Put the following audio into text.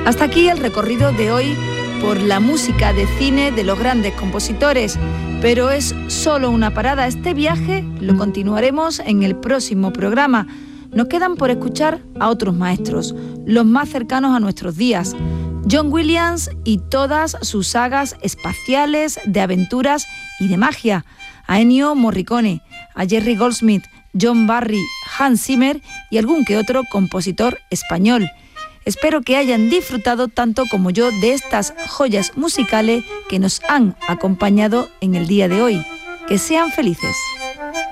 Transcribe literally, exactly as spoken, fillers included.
Hasta aquí el recorrido de hoy por la música de cine de los grandes compositores, pero es solo una parada. Este viaje lo continuaremos en el próximo programa. Nos quedan por escuchar a otros maestros, los más cercanos a nuestros días. John Williams y todas sus sagas espaciales, de aventuras y de magia. A Ennio Morricone, a Jerry Goldsmith, John Barry, Hans Zimmer y algún que otro compositor español. Espero que hayan disfrutado tanto como yo de estas joyas musicales que nos han acompañado en el día de hoy. Que sean felices.